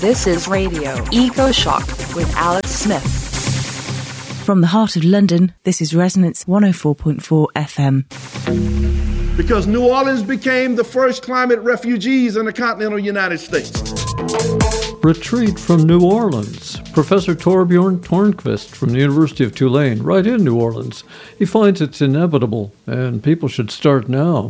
This is Radio EcoShock with Alex Smith. From the heart of London, this is Resonance 104.4 FM. Because New Orleans became the first climate refugees in the continental United States. Retreat from New Orleans. Professor Torbjorn Tornquist from the University of Tulane, right in New Orleans. He finds it's inevitable, and people should start now.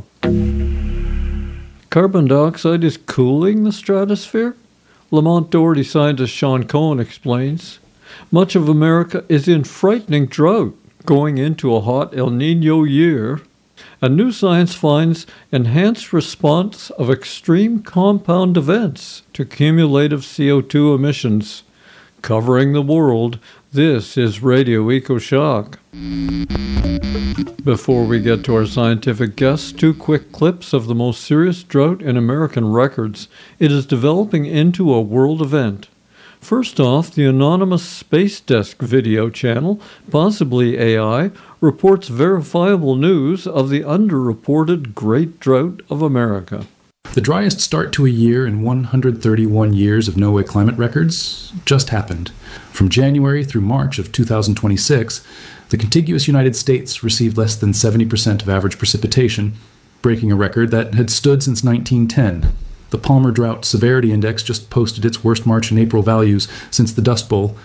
Carbon dioxide is cooling the stratosphere? Lamont Doherty scientist Sean Cohen explains. Much of America is in frightening drought, going into a hot El Niño year. And new science finds enhanced response of extreme compound events to cumulative CO2 emissions. Covering the world, this is Radio EcoShock. Before we get to our scientific guests, two quick clips of the most serious drought in American records. It is developing into a world event. First off, the anonymous Space Desk video channel, possibly AI, reports verifiable news of the underreported Great Drought of America. The driest start to a year in 131 years of NOAA climate records just happened. From January through March of 2026, the contiguous United States received less than 70% of average precipitation, breaking a record that had stood since 1910. The Palmer Drought Severity Index just posted its worst March and April values since the Dust Bowl.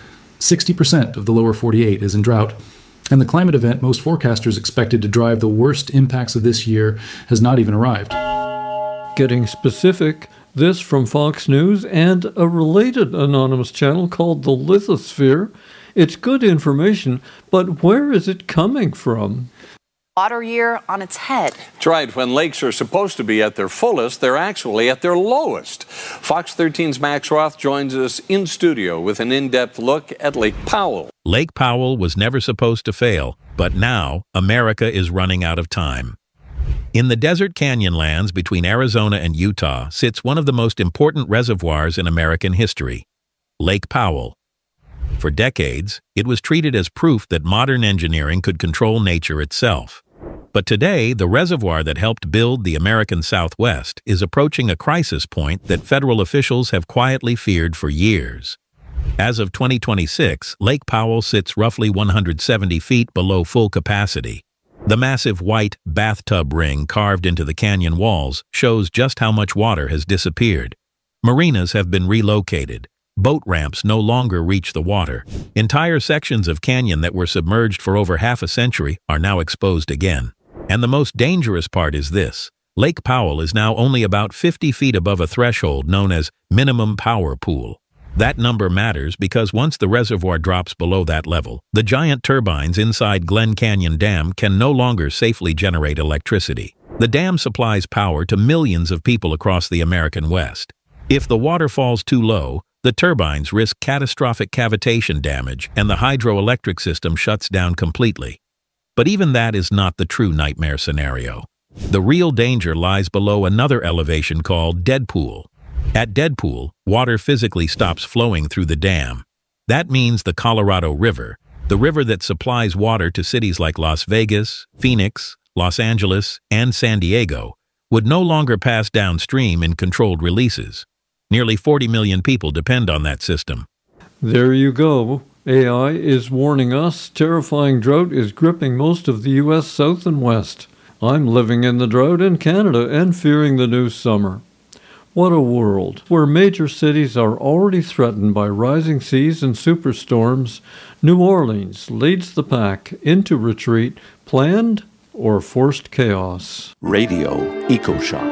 60% of the lower 48 is in drought. And the climate event most forecasters expected to drive the worst impacts of this year has not even arrived. Getting specific, this from Fox News and a related anonymous channel called the Lithosphere. It's good information, but where is it coming from? Water year on its head. That's right. When lakes are supposed to be at their fullest, they're actually at their lowest. Fox 13's Max Roth joins us in studio with an in-depth look at Lake Powell. Lake Powell was never supposed to fail, but now America is running out of time. In the desert canyon lands between Arizona and Utah sits one of the most important reservoirs in American history, Lake Powell. For decades, it was treated as proof that modern engineering could control nature itself. But today, the reservoir that helped build the American Southwest is approaching a crisis point that federal officials have quietly feared for years. As of 2026, Lake Powell sits roughly 170 feet below full capacity. The massive white bathtub ring carved into the canyon walls shows just how much water has disappeared. Marinas have been relocated. Boat ramps no longer reach the water. Entire sections of canyon that were submerged for over half a century are now exposed again. And the most dangerous part is this. Lake Powell is now only about 50 feet above a threshold known as minimum power pool. That number matters because once the reservoir drops below that level, the giant turbines inside Glen Canyon Dam can no longer safely generate electricity. The dam supplies power to millions of people across the American West. If the water falls too low, the turbines risk catastrophic cavitation damage and the hydroelectric system shuts down completely. But even that is not the true nightmare scenario. The real danger lies below another elevation called Dead Pool. At Dead Pool, water physically stops flowing through the dam. That means the Colorado River, the river that supplies water to cities like Las Vegas, Phoenix, Los Angeles, and San Diego, would no longer pass downstream in controlled releases. Nearly 40 million people depend on that system. There you go. AI is warning us terrifying drought is gripping most of the U.S. South and West. I'm living in the drought in Canada and fearing the new summer. What a world, where major cities are already threatened by rising seas and superstorms. New Orleans leads the pack into retreat, planned or forced chaos. Radio EcoShock.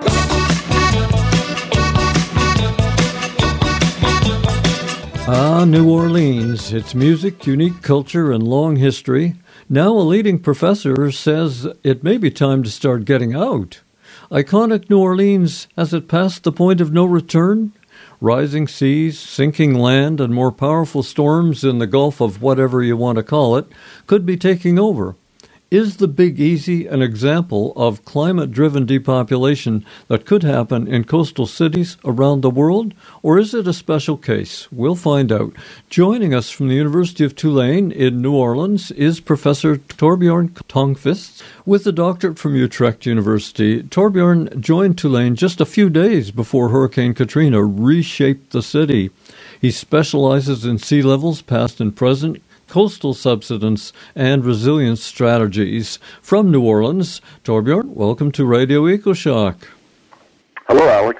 New Orleans, its music, unique culture, and long history. Now a leading professor says it may be time to start getting out. Iconic New Orleans, has it passed the point of no return? Rising seas, sinking land, and more powerful storms in the Gulf of whatever you want to call it could be taking over. Is the Big Easy an example of climate-driven depopulation that could happen in coastal cities around the world, or is it a special case? We'll find out. Joining us from the University of Tulane in New Orleans is Professor Torbjørn Tongtvist with a doctorate from Utrecht University. Torbjørn joined Tulane just a few days before Hurricane Katrina reshaped the city. He specializes in sea levels, past and present, coastal subsidence, and resilience strategies. From New Orleans, Torbjørn, welcome to Radio EcoShock. Hello, Alex.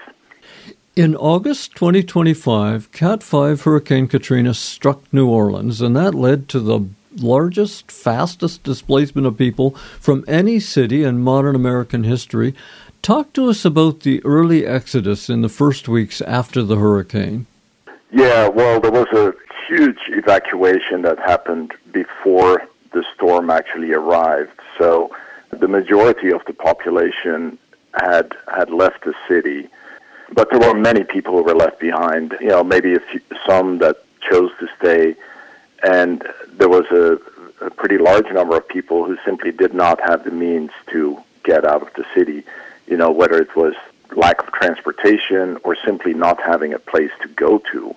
In August 2025, Cat 5 Hurricane Katrina struck New Orleans, and that led to the largest, fastest displacement of people from any city in modern American history. Talk to us about the early exodus in the first weeks after the hurricane. Yeah, well, there was a huge evacuation that happened before the storm actually arrived. So the majority of the population had left the city, but there were many people who were left behind. You know, maybe some that chose to stay, and there was a pretty large number of people who simply did not have the means to get out of the city. You know, whether it was lack of transportation or simply not having a place to go to.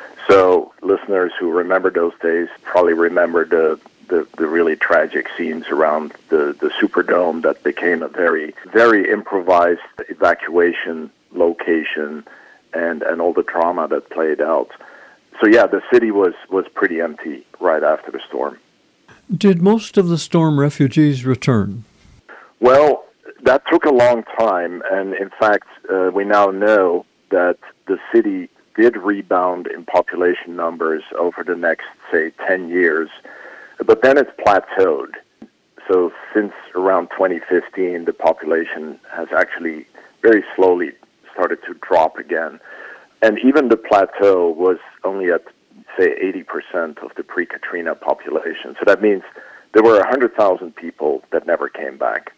So listeners who remember those days probably remember the really tragic scenes around the Superdome that became a very, very improvised evacuation location and all the trauma that played out. So yeah, the city was pretty empty right after the storm. Did most of the storm refugees return? Well, that took a long time, and in fact, we now know that the city did rebound in population numbers over the next, say, 10 years, but then it's plateaued. So since around 2015, the population has actually very slowly started to drop again. And even the plateau was only at, say, 80% of the pre-Katrina population. So that means there were 100,000 people that never came back.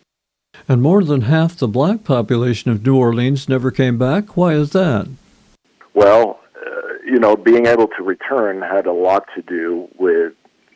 And more than half the black population of New Orleans never came back. Why is that? Well, being able to return had a lot to do with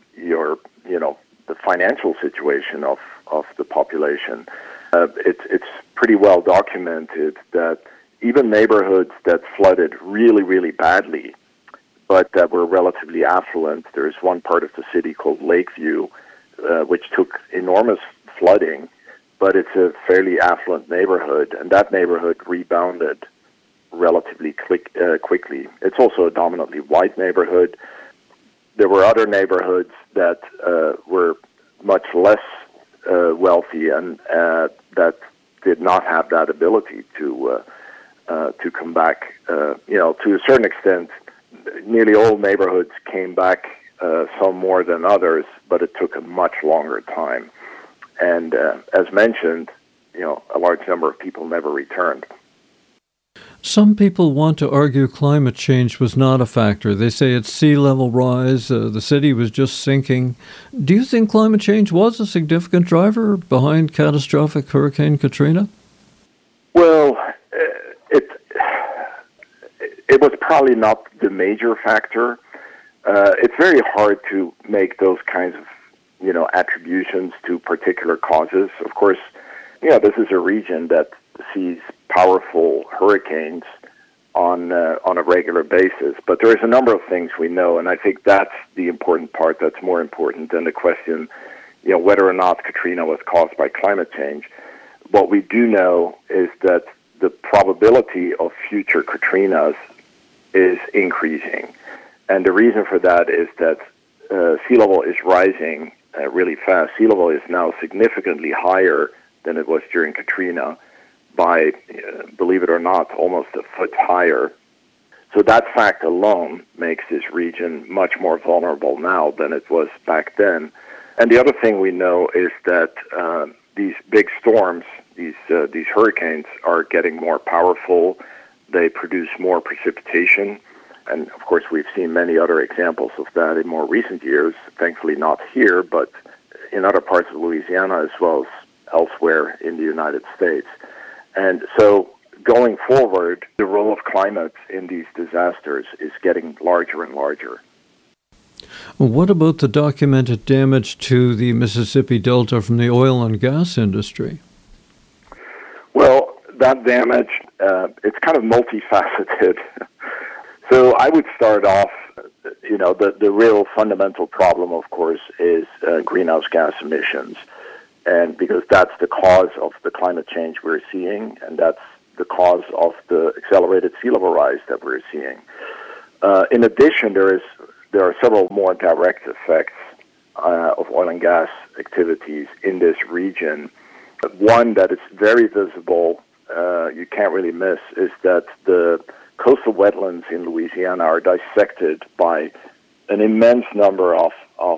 the financial situation of the population. It's pretty well documented that even neighborhoods that flooded really, really badly, but that were relatively affluent. There's one part of the city called Lakeview, which took enormous flooding, but it's a fairly affluent neighborhood, and that neighborhood rebounded relatively quickly. It's also a dominantly white neighborhood. There were other neighborhoods that were much less wealthy and that did not have that ability to come back. To a certain extent, nearly all neighborhoods came back, some more than others, but it took a much longer time. And as mentioned, a large number of people never returned. Some people want to argue climate change was not a factor. They say it's sea level rise, the city was just sinking. Do you think climate change was a significant driver behind catastrophic Hurricane Katrina? Well, it was probably not the major factor. It's very hard to make those kinds of attributions to particular causes. Of course, this is a region that sees powerful hurricanes on a regular basis. But there is a number of things we know, and I think that's the important part. That's more important than the question, whether or not Katrina was caused by climate change. What we do know is that the probability of future Katrinas is increasing. And the reason for that is that sea level is rising really fast. Sea level is now significantly higher than it was during Katrina by, believe it or not, almost a foot higher. So that fact alone makes this region much more vulnerable now than it was back then. And the other thing we know is that these big storms, these hurricanes, are getting more powerful. They produce more precipitation. And, of course, we've seen many other examples of that in more recent years, thankfully not here, but in other parts of Louisiana as well as elsewhere in the United States. And so going forward, the role of climate in these disasters is getting larger and larger. What about the documented damage to the Mississippi Delta from the oil and gas industry? Well, that damage, it's kind of multifaceted. So I would start off, the real fundamental problem, of course, is greenhouse gas emissions. And because that's the cause of the climate change we're seeing, and that's the cause of the accelerated sea level rise that we're seeing. In addition, there are several more direct effects of oil and gas activities in this region. One that is very visible, you can't really miss, is that the coastal wetlands in Louisiana are dissected by an immense number of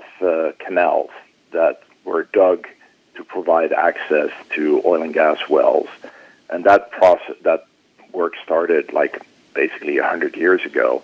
canals that were dug to provide access to oil and gas wells. And that work started basically 100 years ago.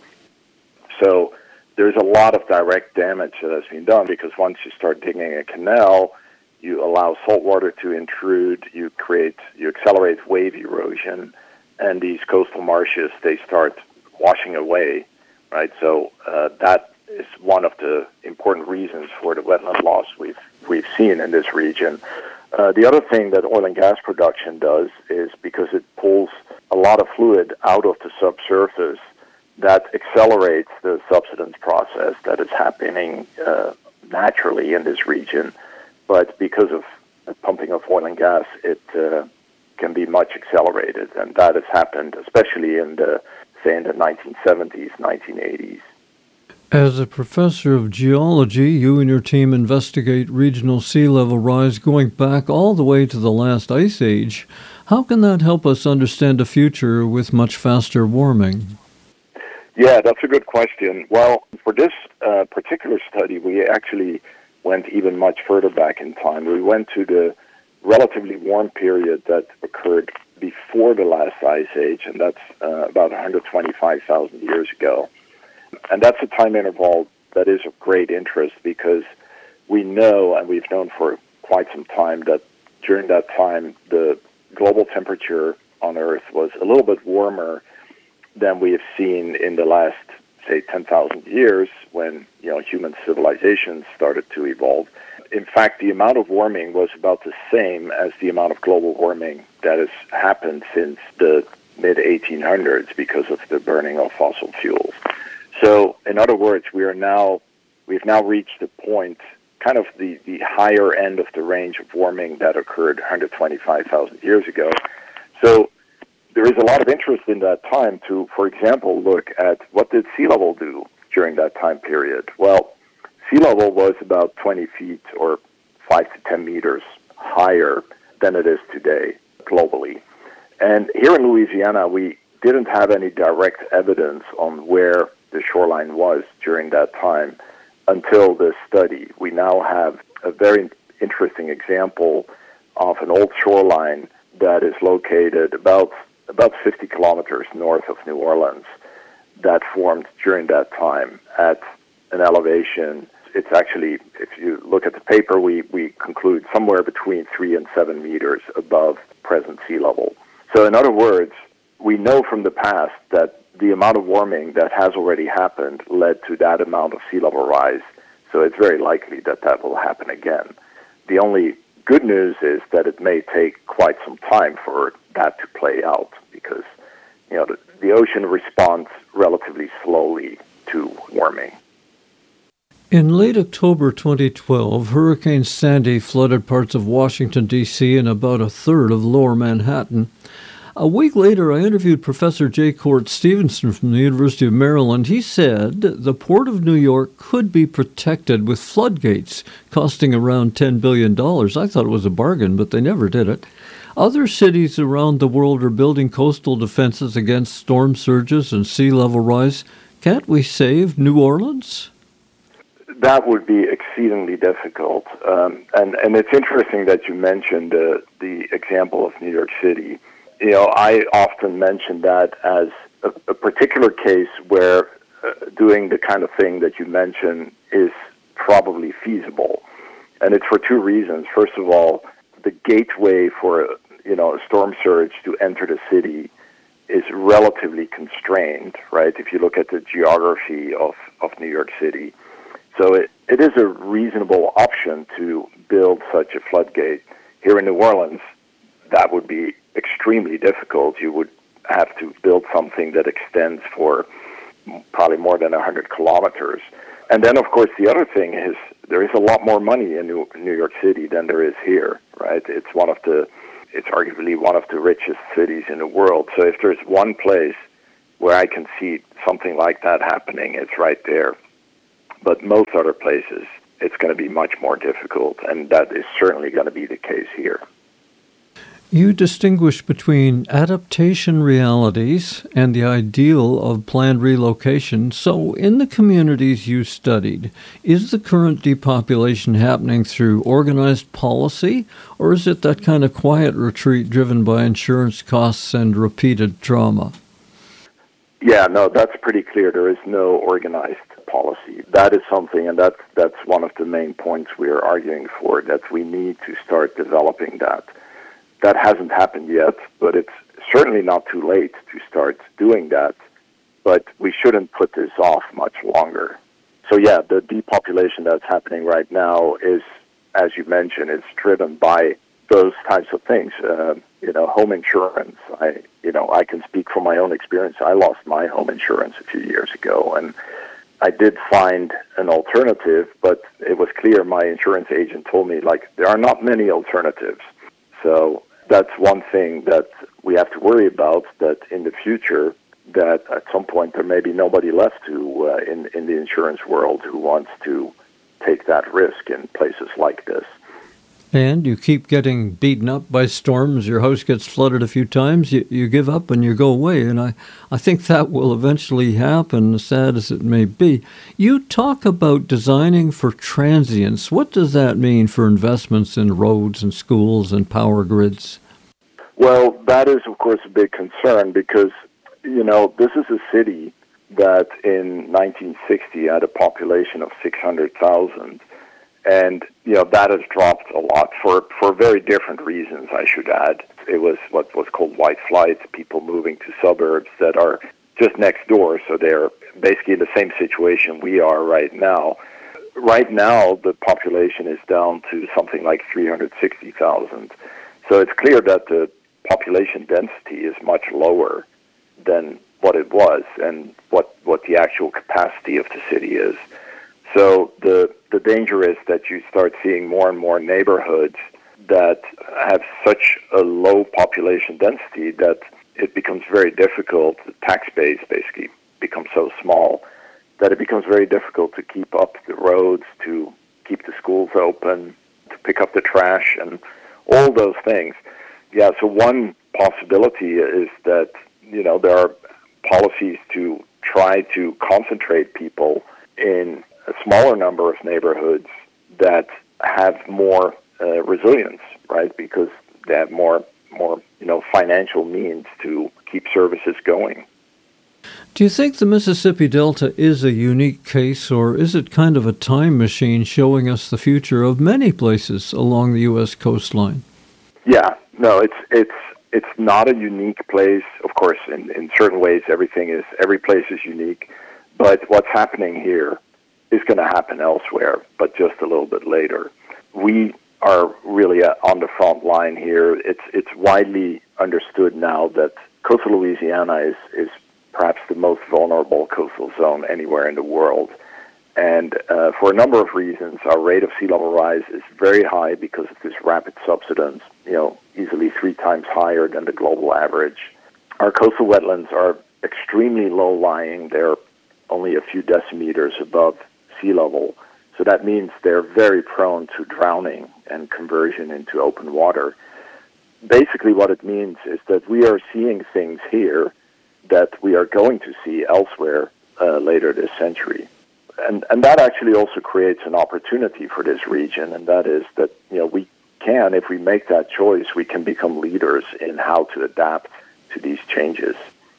So there's a lot of direct damage that has been done, because once you start digging a canal, you allow salt water to intrude, you accelerate wave erosion, and these coastal marshes, they start washing away, right? So that is one of the important reasons for the wetland loss we've seen in this region. The other thing that oil and gas production does is, because it pulls a lot of fluid out of the subsurface, that accelerates the subsidence process that is happening naturally in this region. But because of the pumping of oil and gas, it can be much accelerated. And that has happened, especially in the 1970s, 1980s. As a professor of geology, you and your team investigate regional sea level rise going back all the way to the last ice age. How can that help us understand a future with much faster warming? Yeah, that's a good question. Well, for this particular study, we actually went even much further back in time. We went to the relatively warm period that occurred before the last ice age, and that's about 125,000 years ago. And that's a time interval that is of great interest, because we know, and we've known for quite some time, that during that time the global temperature on Earth was a little bit warmer than we have seen in the last, say, 10,000 years, when human civilizations started to evolve. In fact, the amount of warming was about the same as the amount of global warming that has happened since the mid-1800s because of the burning of fossil fuels. So, in other words, we've now reached the point, kind of the higher end of the range of warming that occurred 125,000 years ago. So there is a lot of interest in that time to, for example, look at what did sea level do during that time period. Well, sea level was about 20 feet or 5 to 10 meters higher than it is today globally. And here in Louisiana, we didn't have any direct evidence on where the shoreline was during that time until this study. We now have a very interesting example of an old shoreline that is located about 50 kilometers north of New Orleans that formed during that time at an elevation. It's actually, if you look at the paper, we conclude somewhere between 3 and 7 meters above present sea level. So in other words, we know from the past that the amount of warming that has already happened led to that amount of sea level rise. So it's very likely that will happen again. The only good news is that it may take quite some time for that to play out, because the ocean responds relatively slowly to warming. In late October 2012, Hurricane Sandy flooded parts of Washington, D.C. and about a third of lower Manhattan. A week later, I interviewed Professor J. Court Stevenson from the University of Maryland. He said the Port of New York could be protected with floodgates, costing around $10 billion. I thought it was a bargain, but they never did it. Other cities around the world are building coastal defenses against storm surges and sea level rise. Can't we save New Orleans? That would be exceedingly difficult. And it's interesting that you mentioned the example of New York City. I often mention that as a particular case where doing the kind of thing that you mentioned is probably feasible. And it's for two reasons. First of all, the gateway for a storm surge to enter the city is relatively constrained, right? If you look at the geography of New York City, So it is a reasonable option to build such a floodgate. Here in New Orleans, that would be extremely difficult. You would have to build something that extends for probably more than 100 kilometers. And then, of course, the other thing is there is a lot more money in New York City than there is here, right? It's arguably one of the richest cities in the world. So if there's one place where I can see something like that happening, it's right there. But most other places, it's going to be much more difficult, and that is certainly going to be the case here. You distinguish between adaptation realities and the ideal of planned relocation. So in the communities you studied, is the current depopulation happening through organized policy, or is it that kind of quiet retreat driven by insurance costs and repeated trauma? Yeah, no, that's pretty clear. There is no organized policy. That is something, and that's one of the main points we are arguing for, that we need to start developing that. That hasn't happened yet, but it's certainly not too late to start doing that. But we shouldn't put this off much longer. So yeah, the depopulation that's happening right now is, as you mentioned, it's driven by those types of things. Home insurance. I can speak from my own experience. I lost my home insurance a few years ago, and I did find an alternative, but it was clear my insurance agent told me, there are not many alternatives. So that's one thing that we have to worry about, that in the future, that at some point there may be nobody left to in the insurance world who wants to take that risk in places like this. And you keep getting beaten up by storms, your house gets flooded a few times, you give up and you go away. And I think that will eventually happen, as sad as it may be. You talk about designing for transients. What does that mean for investments in roads and schools and power grids? Well, that is, of course, a big concern because, this is a city that in 1960 had a population of 600,000. And, that has dropped a lot for very different reasons, I should add. It was what was called white flight, people moving to suburbs that are just next door, so they're basically in the same situation we are right now. Right now, the population is down to something like 360,000. So it's clear that the population density is much lower than what it was and what the actual capacity of the city is. So the danger is that you start seeing more and more neighborhoods that have such a low population density that it becomes very difficult. The tax base basically becomes so small that it becomes very difficult to keep up the roads, to keep the schools open, to pick up the trash, and all those things. Yeah, so one possibility is that, there are policies to try to concentrate people in a smaller number of neighborhoods that have more resilience, right? Because they have more financial means to keep services going. Do you think the Mississippi Delta is a unique case, or is it kind of a time machine showing us the future of many places along the U.S. coastline? Yeah, no, it's not a unique place. Of course, in certain ways, every place is unique. But what's happening here is going to happen elsewhere, but just a little bit later. We are really on the front line here. It's widely understood now that coastal Louisiana is perhaps the most vulnerable coastal zone anywhere in the world. And for a number of reasons, our rate of sea level rise is very high because of this rapid subsidence, easily 3 times higher than the global average. Our coastal wetlands are extremely low-lying. They're only a few decimeters above sea level. So that means they're very prone to drowning and conversion into open water. Basically what it means is that we are seeing things here that we are going to see elsewhere later this century. And that actually also creates an opportunity for this region, and that is that, we can, if we make that choice, we can become leaders in how to adapt to these changes.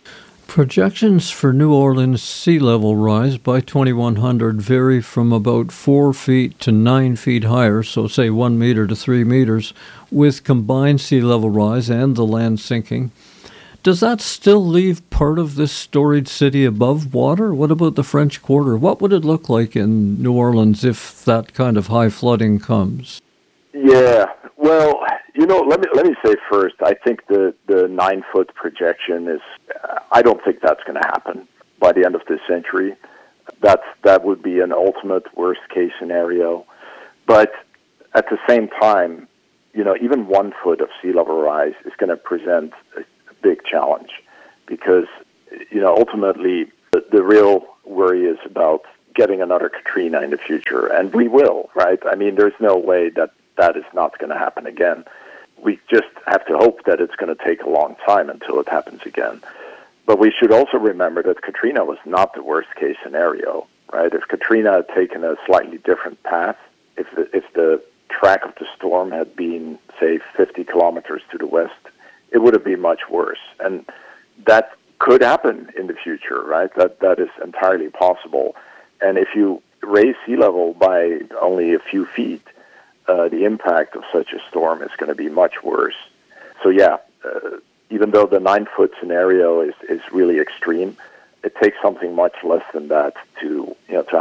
Projections for New Orleans sea level rise by 2100 vary from about 4 feet to 9 feet higher, so say 1 meter to 3 meters, with combined sea level rise and the land sinking. Does that still leave part of this storied city above water? What about the French Quarter? What would it look like in New Orleans if that kind of high flooding comes? Yeah, well, let me say first, I think the 9-foot projection is, I don't think that's going to happen by the end of this century. That would be an ultimate worst-case scenario. But at the same time, even 1 foot of sea level rise is going to present a big challenge because, ultimately the real worry is about getting another Katrina in the future, and we will, right? I mean, there's no way that is not going to happen again. We just have to hope that it's going to take a long time until it happens again. But we should also remember that Katrina was not the worst-case scenario, right? If Katrina had taken a slightly different path, if the track of the storm had been, say, 50 kilometers to the west, it would have been much worse. And that could happen in the future, right? That is entirely possible. And if you raise sea level by only a few feet, the impact of such a storm is going to be much worse. So even though the 9-foot scenario is really extreme, it takes something much less than that to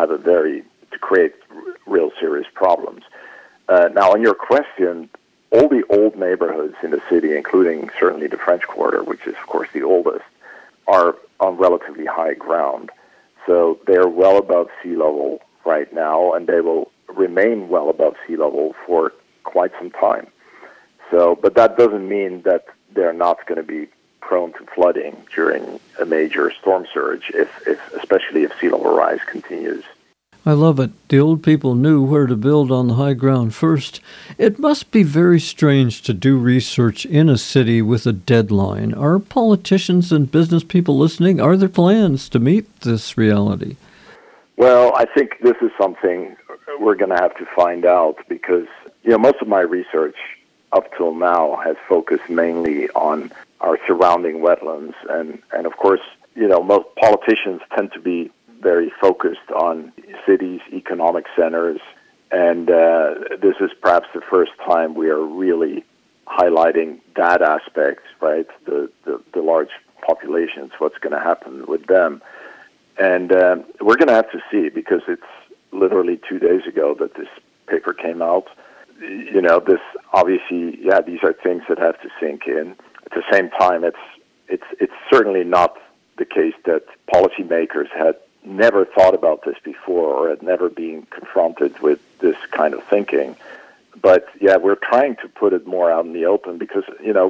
create real serious problems. Now, on your question, all the old neighborhoods in the city, including certainly the French Quarter, which is of course the oldest, are on relatively high ground. So they're well above sea level right now, and they will remain well above sea level for quite some time. So, but that doesn't mean that they're not going to be prone to flooding during a major storm surge, especially if sea level rise continues. I love it. The old people knew where to build on the high ground first. It must be very strange to do research in a city with a deadline. Are politicians and business people listening? Are there plans to meet this reality? Well, I think this is something we're going to have to find out because, most of my research up till now has focused mainly on our surrounding wetlands. And of course, most politicians tend to be very focused on cities, economic centers, and this is perhaps the first time we are really highlighting that aspect, right? The large populations, what's going to happen with them. And we're going to have to see, because it's literally 2 days ago that this paper came out. This obviously, these are things that have to sink in. At the same time, it's certainly not the case that policymakers had never thought about this before or had never been confronted with this kind of thinking. But we're trying to put it more out in the open because,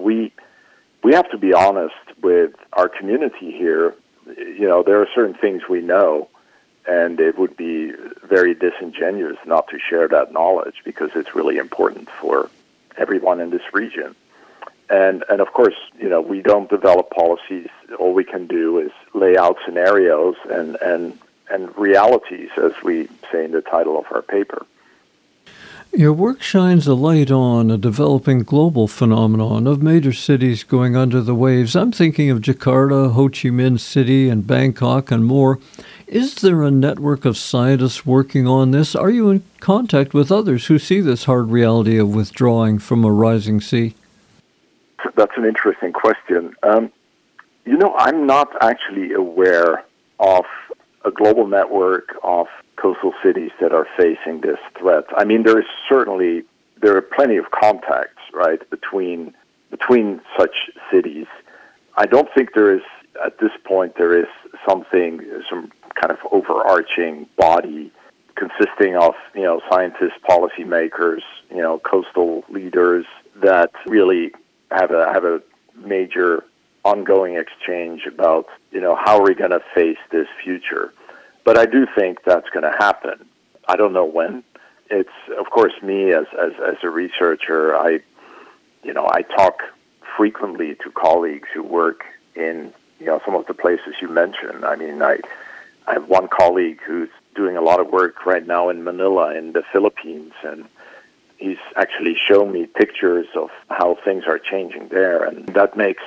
we have to be honest with our community here. There are certain things we know, and it would be very disingenuous not to share that knowledge because it's really important for everyone in this region. And of course, we don't develop policies. All we can do is lay out scenarios and realities, as we say in the title of our paper. Your work shines a light on a developing global phenomenon of major cities going under the waves. I'm thinking of Jakarta, Ho Chi Minh City, and Bangkok, and more. Is there a network of scientists working on this? Are you in contact with others who see this hard reality of withdrawing from a rising sea? That's an interesting question. I'm not actually aware of a global network of coastal cities that are facing this threat. I mean, there are plenty of contacts, right, between such cities. I don't think at this point there is some kind of overarching body consisting of, scientists, policymakers, coastal leaders that really have a major ongoing exchange about, how are we going to face this future. But I do think that's going to happen. I don't know when. It's, of course, me as a researcher, I talk frequently to colleagues who work in, some of the places you mentioned. I mean, I have one colleague who's doing a lot of work right now in Manila in the Philippines, and he's actually shown me pictures of how things are changing there, and that makes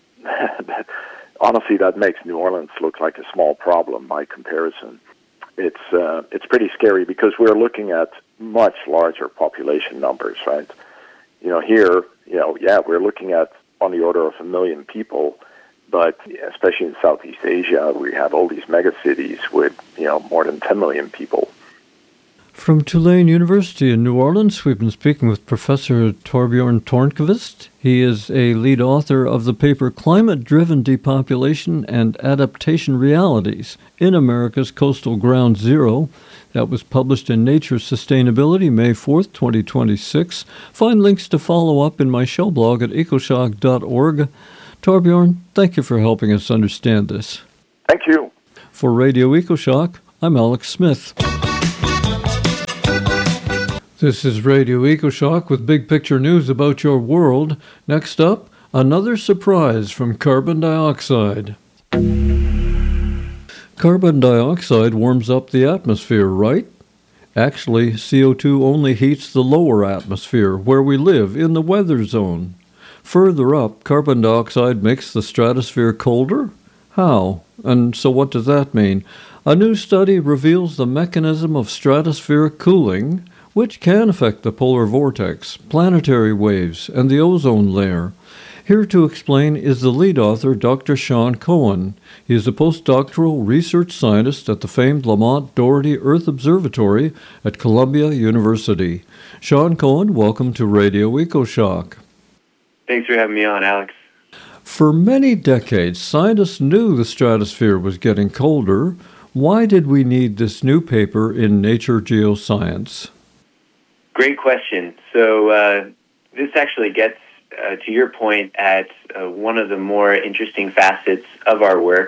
honestly, that makes New Orleans look like a small problem by comparison. It's pretty scary because we're looking at much larger population numbers, right? Here, we're looking at on the order of 1 million people, But especially in Southeast Asia, we have all these megacities with, more than 10 million people. From Tulane University in New Orleans, we've been speaking with Professor Torbjorn Tornquist. He is a lead author of the paper Climate-Driven Depopulation and Adaptation Realities in America's Coastal Ground Zero. That was published in Nature Sustainability, May 4th, 2026. Find links to follow up in my show blog at ecoshock.org. Torbjorn, thank you for helping us understand this. Thank you. For Radio EcoShock, I'm Alex Smith. This is Radio EcoShock with big picture news about your world. Next up, another surprise from carbon dioxide. Carbon dioxide warms up the atmosphere, right? Actually, CO2 only heats the lower atmosphere, where we live, in the weather zone. Further up, carbon dioxide makes the stratosphere colder? How? And so what does that mean? A new study reveals the mechanism of stratospheric cooling, which can affect the polar vortex, planetary waves, and the ozone layer. Here to explain is the lead author, Dr. Sean Cohen. He is a postdoctoral research scientist at the famed Lamont Doherty Earth Observatory at Columbia University. Sean Cohen, welcome to Radio EcoShock. Thanks for having me on, Alex. For many decades, scientists knew the stratosphere was getting colder. Why did we need this new paper in Nature Geoscience? Great question. So this actually gets to your point at one of the more interesting facets of our work.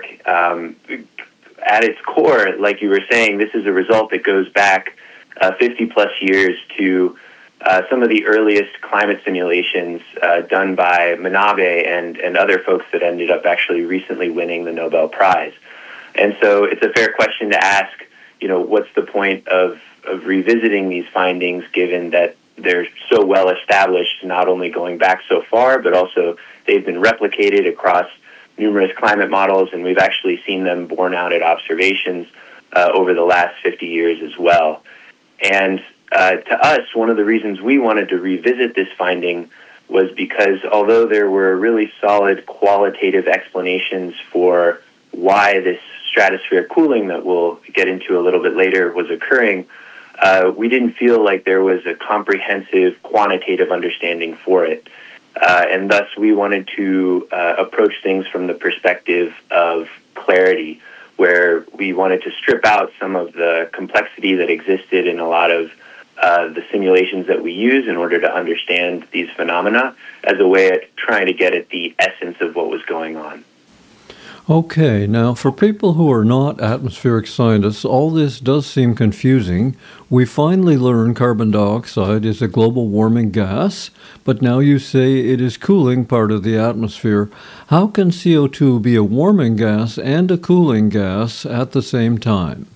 At its core, like you were saying, this is a result that goes back 50 plus years to some of the earliest climate simulations done by Manabe and other folks that ended up actually recently winning the Nobel Prize. And so it's a fair question to ask, what's the point of revisiting these findings given that they're so well established, not only going back so far, but also they've been replicated across numerous climate models, and we've actually seen them borne out at observations over the last 50 years as well. And to us, one of the reasons we wanted to revisit this finding was because although there were really solid qualitative explanations for why this stratospheric cooling that we'll get into a little bit later was occurring, we didn't feel like there was a comprehensive quantitative understanding for it. And thus we wanted to approach things from the perspective of clarity, where we wanted to strip out some of the complexity that existed in a lot of the simulations that we use in order to understand these phenomena as a way of trying to get at the essence of what was going on. Okay, now for people who are not atmospheric scientists, all this does seem confusing. We finally learned carbon dioxide is a global warming gas, but now you say it is cooling part of the atmosphere. How can CO2 be a warming gas and a cooling gas at the same time?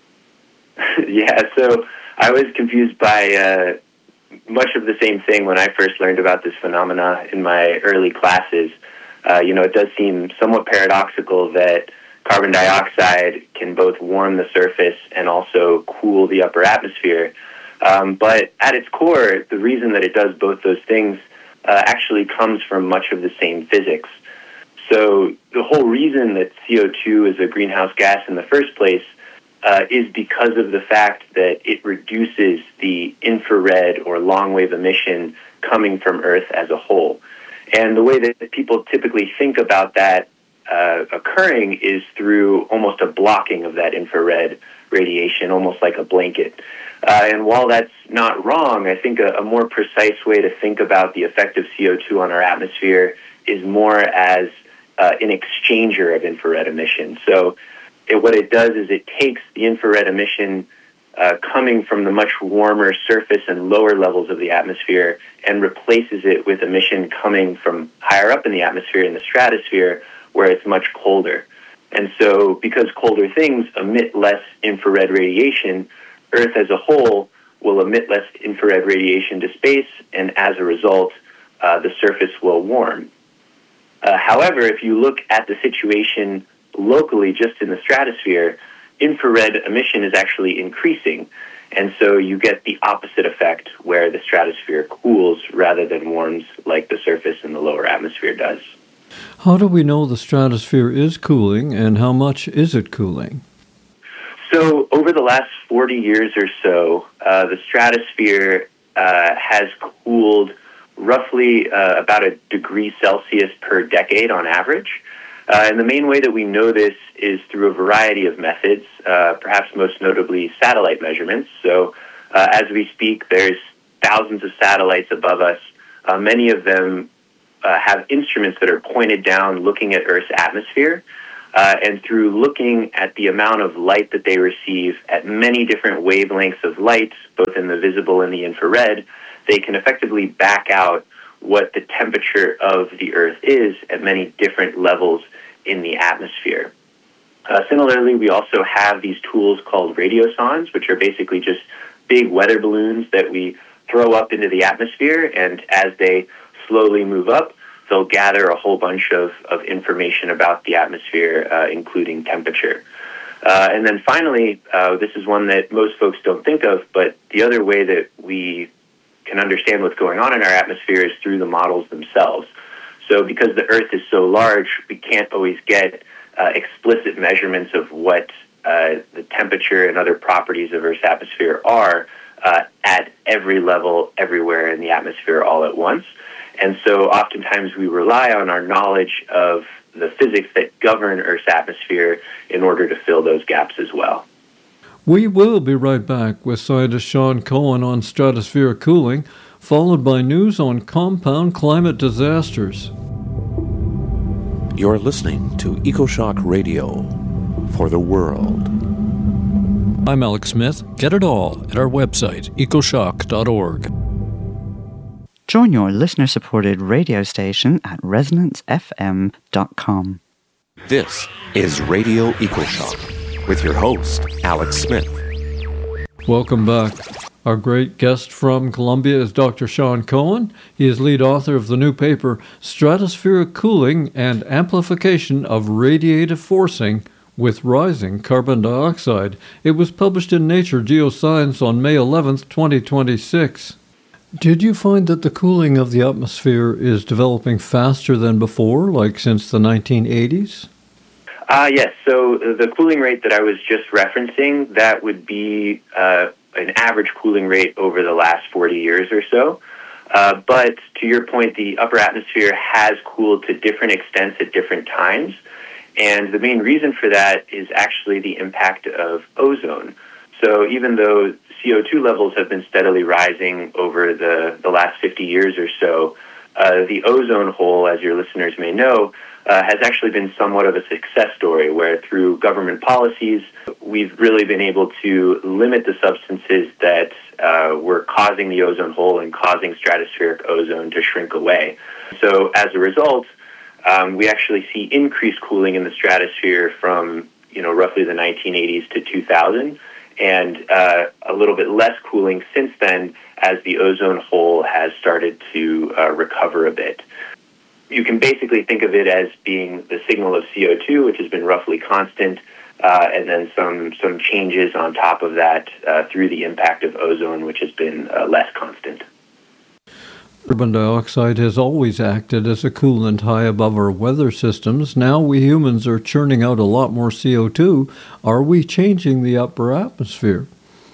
Yeah, so I was confused by much of the same thing when I first learned about this phenomena in my early classes. It does seem somewhat paradoxical that carbon dioxide can both warm the surface and also cool the upper atmosphere. But at its core, the reason that it does both those things actually comes from much of the same physics. So the whole reason that CO2 is a greenhouse gas in the first place is because of the fact that it reduces the infrared or long-wave emission coming from Earth as a whole. And the way that people typically think about that occurring is through almost a blocking of that infrared radiation, almost like a blanket. And while that's not wrong, I think a more precise way to think about the effect of CO2 on our atmosphere is more as an exchanger of infrared emission. So what it does is it takes the infrared emission coming from the much warmer surface and lower levels of the atmosphere and replaces it with emission coming from higher up in the atmosphere, in the stratosphere, where it's much colder. And so because colder things emit less infrared radiation, Earth as a whole will emit less infrared radiation to space, and as a result, the surface will warm. However, if you look at the situation locally just in the stratosphere, infrared emission is actually increasing, and so you get the opposite effect where the stratosphere cools rather than warms like the surface in the lower atmosphere does. How do we know the stratosphere is cooling, and how much is it cooling? So over the last 40 years or so, the stratosphere has cooled roughly about a degree Celsius per decade on average. And the main way that we know this is through a variety of methods, perhaps most notably satellite measurements. So as we speak, there's thousands of satellites above us. Many of them have instruments that are pointed down looking at Earth's atmosphere. And through looking at the amount of light that they receive at many different wavelengths of light, both in the visible and the infrared, they can effectively back out what the temperature of the Earth is at many different levels in the atmosphere. Similarly, we also have these tools called radiosondes, which are basically just big weather balloons that we throw up into the atmosphere, and as they slowly move up, they'll gather a whole bunch of information about the atmosphere, including temperature. And then finally, this is one that most folks don't think of, but the other way that we can understand what's going on in our atmosphere is through the models themselves. So because the Earth is so large, we can't always get explicit measurements of what the temperature and other properties of Earth's atmosphere are at every level, everywhere in the atmosphere all at once. And so oftentimes we rely on our knowledge of the physics that govern Earth's atmosphere in order to fill those gaps as well. We will be right back with scientist Sean Cohen on stratospheric cooling, followed by news on compound climate disasters. You're listening to EcoShock Radio for the world. I'm Alex Smith. Get it all at our website, ecoshock.org. Join your listener-supported radio station at resonancefm.com. This is Radio EcoShock with your host, Alex Smith. Welcome back. Our great guest from Columbia is Dr. Sean Cohen. He is lead author of the new paper, Stratospheric Cooling and Amplification of Radiative Forcing with Rising Carbon Dioxide. It was published in Nature Geoscience on May 11th, 2026. Did you find that the cooling of the atmosphere is developing faster than before, like since the 1980s? Yes. So the cooling rate that I was just referencing, that would be an average cooling rate over the last 40 years or so. But to your point, the upper atmosphere has cooled to different extents at different times. And the main reason for that is actually the impact of ozone. So even though CO2 levels have been steadily rising over the last 50 years or so, the ozone hole, as your listeners may know, has actually been somewhat of a success story, where through government policies, we've really been able to limit the substances that were causing the ozone hole and causing stratospheric ozone to shrink away. So as a result, we actually see increased cooling in the stratosphere from roughly the 1980s to 2000, and a little bit less cooling since then as the ozone hole has started to recover a bit. You can basically think of it as being the signal of CO2, which has been roughly constant, and then some changes on top of that through the impact of ozone, which has been less constant. Carbon dioxide has always acted as a coolant high above our weather systems. Now we humans are churning out a lot more CO2. Are we changing the upper atmosphere?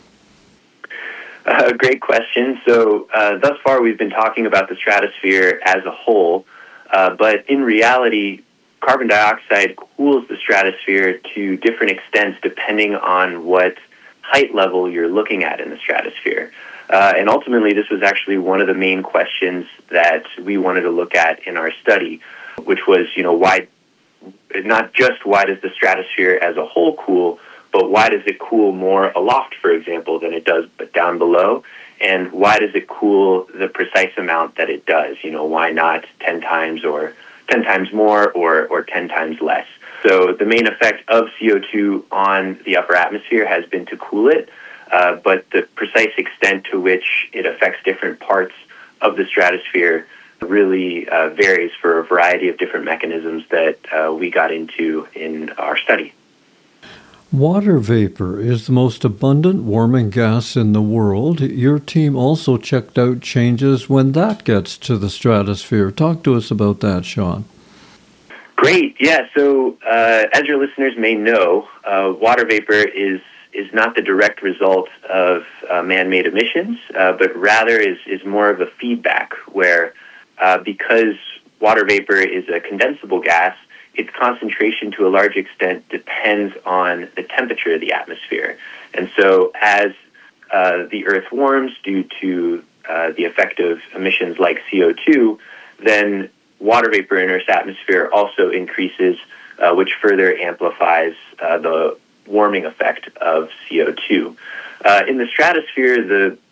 Great question. So thus far we've been talking about the stratosphere as a whole, but in reality, carbon dioxide cools the stratosphere to different extents depending on what height level you're looking at in the stratosphere. And ultimately, this was actually one of the main questions that we wanted to look at in our study, which was, why, not just why does the stratosphere as a whole cool, but why does it cool more aloft, for example, than it does down below? And why does it cool the precise amount that it does? Why not 10 times or 10 times more or 10 times less? So the main effect of CO2 on the upper atmosphere has been to cool it. But the precise extent to which it affects different parts of the stratosphere really varies for a variety of different mechanisms that we got into in our study. Water vapor is the most abundant warming gas in the world. Your team also checked out changes when that gets to the stratosphere. Talk to us about that, Sean. Great. Yeah. So, as your listeners may know, water vapor is not the direct result of man-made emissions, but rather is more of a feedback where, because water vapor is a condensable gas, its concentration to a large extent depends on the temperature of the atmosphere. And so as the Earth warms due to the effect of emissions like CO2, then water vapor in Earth's atmosphere also increases, which further amplifies the warming effect of CO2. In the stratosphere, the